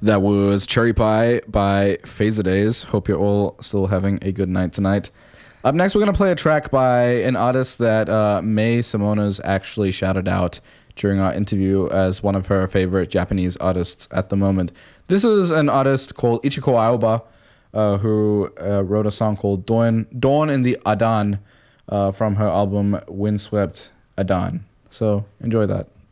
That was Cherry Pie by Phaser Days. Hope you're all still having a good night tonight. Up next, we're going to play a track by an artist that May Simonas actually shouted out during our interview as one of her favorite Japanese artists at the moment. This is an artist called Ichiko Aoba, who wrote a song called Dawn in the Adan from her album Windswept Adan. So enjoy that.